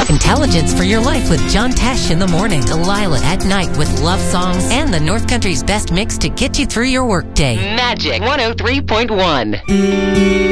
Intelligence for your life with John Tesh in the morning. Delilah at night with love songs and the North Country's best mix to get you through your workday. Magic 103.1.